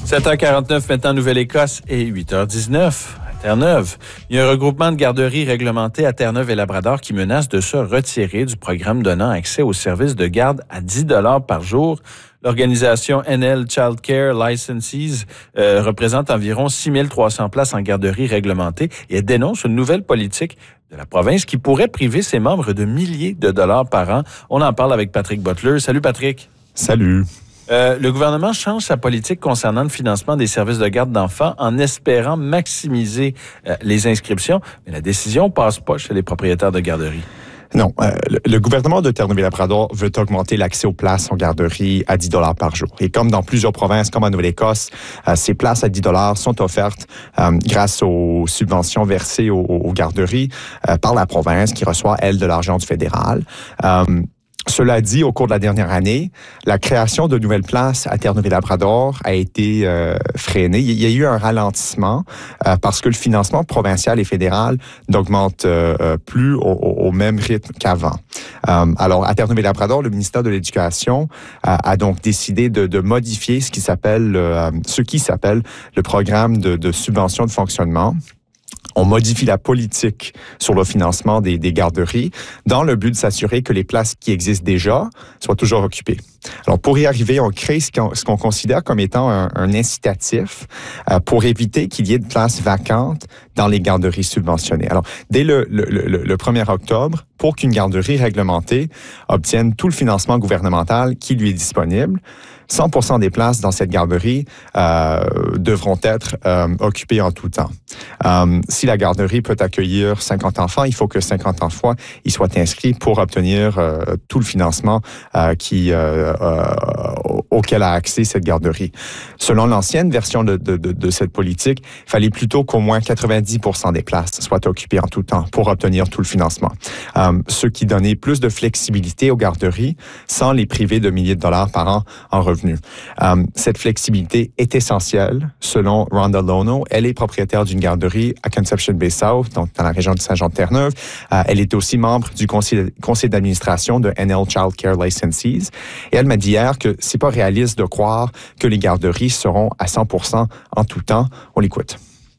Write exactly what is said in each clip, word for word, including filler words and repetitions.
sept heures quarante-neuf maintenant, Nouvelle-Écosse et huit heures dix-neuf à Terre-Neuve. Il y a un regroupement de garderies réglementées à Terre-Neuve et Labrador qui menace de se retirer du programme donnant accès aux services de garde à dix dollars par jour. L'organisation N L Child Care Licensees euh, représente environ six mille trois cents places en garderie réglementée et elle dénonce une nouvelle politique de la province qui pourrait priver ses membres de milliers de dollars par an. On en parle avec Patrick Butler. Salut Patrick. Salut. Euh, le gouvernement change sa politique concernant le financement des services de garde d'enfants en espérant maximiser euh, les inscriptions, mais la décision passe pas chez les propriétaires de garderies. Non, euh, le, le gouvernement de Terre-Neuve-et-Labrador veut augmenter l'accès aux places en garderie à dix dollars par jour. Et comme dans plusieurs provinces, comme en Nouvelle-Écosse, euh, ces places à dix dollars sont offertes euh, grâce aux subventions versées aux, aux garderies euh, par la province qui reçoit, elle, de l'argent du fédéral. Euh, Cela dit, au cours de la dernière année, la création de nouvelles places à Terre-Neuve-et-Labrador a été euh, freinée. Il y a eu un ralentissement euh, parce que le financement provincial et fédéral n'augmente euh, plus au, au même rythme qu'avant. Euh, alors, à Terre-Neuve-et-Labrador, le ministère de l'Éducation a, a donc décidé de, de modifier ce qui s'appelle euh, ce qui s'appelle le programme de, de subvention de fonctionnement. On modifie la politique sur le financement des, des garderies dans le but de s'assurer que les places qui existent déjà soient toujours occupées. Alors, pour y arriver, on crée ce qu'on, ce qu'on considère comme étant un, un incitatif euh, pour éviter qu'il y ait de places vacantes dans les garderies subventionnées. Alors, dès le, le, le, le premier octobre, pour qu'une garderie réglementée obtienne tout le financement gouvernemental qui lui est disponible, cent pour cent des places dans cette garderie euh, devront être euh, occupées en tout temps. Euh, si la garderie peut accueillir cinquante enfants, il faut que cinquante enfants y soient inscrits pour obtenir euh, tout le financement euh, qui, euh, euh, auquel a accès cette garderie. Selon l'ancienne version de, de, de, de cette politique, il fallait plutôt qu'au moins quatre-vingt-dix pour cent des places soient occupées en tout temps pour obtenir tout le financement. Euh, ce qui donnait plus de flexibilité aux garderies sans les priver de milliers de dollars par an en revenus. Euh, cette flexibilité est essentielle, selon Rhonda Lono. Elle est propriétaire d'une garderie à Conception Bay South, donc dans la région de Saint-Jean-de-Terre-Neuve. Euh, elle est aussi membre du conseil, conseil d'administration de N L Child Care Licensees. Et elle m'a dit hier que c'est pas réaliste de croire que les garderies seront à cent pour cent en tout temps. On l'écoute.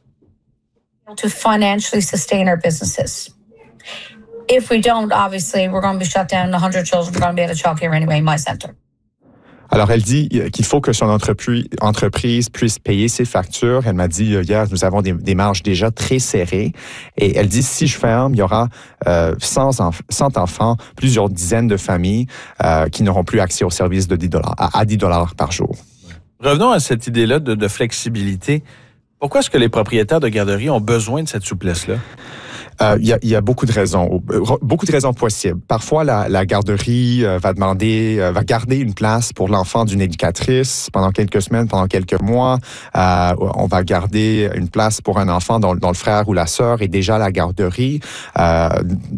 To financially sustain our businesses. If we don't, obviously, we're going to be shut down. one hundred children are going to be out of childcare anyway in my center. Alors, elle dit qu'il faut que son entreprise puisse payer ses factures. Elle m'a dit hier, nous avons des, des marges déjà très serrées. Et elle dit, si je ferme, il y aura euh, cent, enf- cent enfants, plusieurs dizaines de familles euh, qui n'auront plus accès aux services de dix dollars, à, à dix dollars par jour. Revenons à cette idée-là de, de flexibilité. Pourquoi est-ce que les propriétaires de garderies ont besoin de cette souplesse-là? Il euh, y, y a beaucoup de raisons, beaucoup de raisons possibles. Parfois, la, la garderie euh, va demander, euh, va garder une place pour l'enfant d'une éducatrice pendant quelques semaines, pendant quelques mois. Euh, on va garder une place pour un enfant dont, dont le frère ou la sœur est déjà à la garderie. Euh,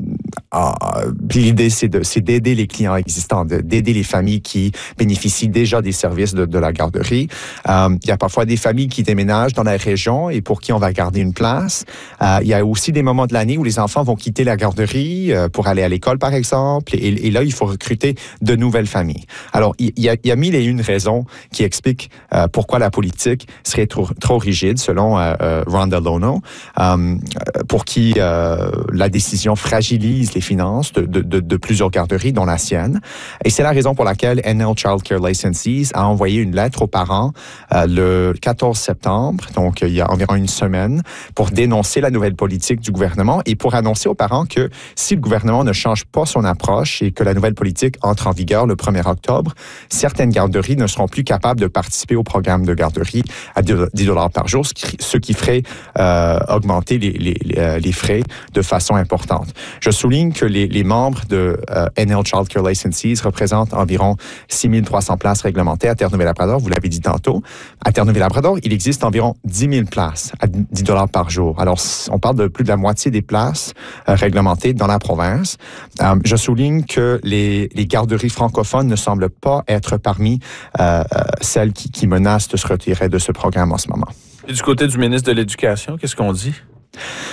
euh, puis l'idée, c'est, de, c'est d'aider les clients existants, de, d'aider les familles qui bénéficient déjà des services de, de la garderie. Euh, il y a parfois des familles qui déménagent dans la région et pour qui on va garder une place. Euh, il y a aussi des moments de l'année où les enfants vont quitter la garderie euh, pour aller à l'école, par exemple, et, et là, il faut recruter de nouvelles familles. Alors, il y a, il y a mille et une raisons qui expliquent euh, pourquoi la politique serait trop, trop rigide, selon euh, euh, Rhonda Lono, euh, pour qui euh, la décision fragilise les finances de, de, de, de plusieurs garderies, dont la sienne. Et c'est la raison pour laquelle N L Child Care Licensees a envoyé une lettre aux parents euh, le quatorze septembre, donc il y a environ une semaine, pour dénoncer la nouvelle politique du gouvernement et pour annoncer aux parents que si le gouvernement ne change pas son approche et que la nouvelle politique entre en vigueur le premier octobre, certaines garderies ne seront plus capables de participer au programme de garderie à dix dollars par jour, ce qui ferait euh, augmenter les, les, les frais de façon importante. Je souligne que les, les membres de euh, N L Child Care Licensees représentent environ six mille trois cents places réglementées à Terre-Neuve-et-Labrador, vous l'avez dit tantôt. À Terre-Neuve-et-Labrador, il existe environ dix mille places à dix dollars par jour. Alors, on parle de plus de la moitié des places euh, réglementées dans la province. Euh, je souligne que les, les garderies francophones ne semblent pas être parmi euh, celles qui, qui menacent de se retirer de ce programme en ce moment. Et du côté du ministre de l'Éducation, qu'est-ce qu'on dit?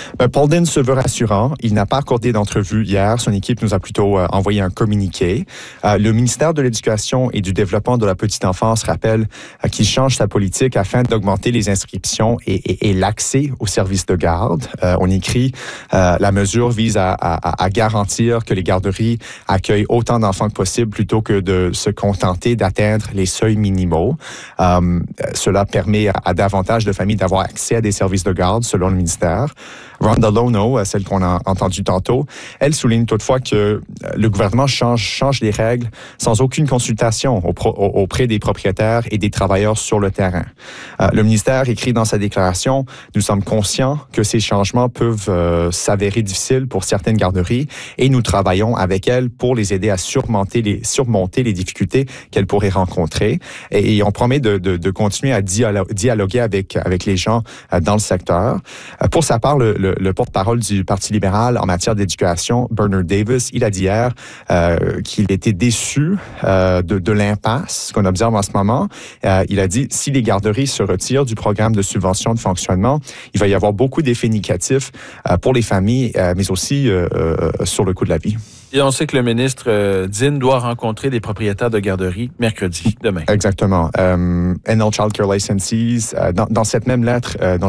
Ben, Paul Dean se veut rassurant. Il n'a pas accordé d'entrevue hier. Son équipe nous a plutôt euh, envoyé un communiqué. Euh, le ministère de l'Éducation et du Développement de la petite enfance rappelle euh, qu'il change sa politique afin d'augmenter les inscriptions et, et, et l'accès aux services de garde. Euh, on écrit euh, la mesure vise à, à, à garantir que les garderies accueillent autant d'enfants que possible plutôt que de se contenter d'atteindre les seuils minimaux. Euh, cela permet à, à davantage de familles d'avoir accès à des services de garde, selon le ministère. Rhonda Lono, celle qu'on a entendue tantôt, elle souligne toutefois que le gouvernement change, change les règles sans aucune consultation auprès des propriétaires et des travailleurs sur le terrain. Euh, le ministère écrit dans sa déclaration « Nous sommes conscients que ces changements peuvent euh, s'avérer difficiles pour certaines garderies et nous travaillons avec elles pour les aider à surmonter les, surmonter les difficultés qu'elles pourraient rencontrer. Et, et on promet de, de, de continuer à dialoguer, dialoguer avec, avec les gens euh, dans le secteur. Euh, pour sa part, le, le Le, le porte-parole du Parti libéral en matière d'éducation, Bernard Davis, il a dit hier euh, qu'il était déçu euh, de, de l'impasse qu'on observe en ce moment. Euh, il a dit, si les garderies se retirent du programme de subvention de fonctionnement, il va y avoir beaucoup d'effets négatifs euh, pour les familles, euh, mais aussi euh, euh, sur le coût de la vie. Et on sait que le ministre euh, Dean doit rencontrer des propriétaires de garderies mercredi, demain. Exactement. Euh, N L Child Care Licensees, euh, dans, dans cette même lettre euh, dont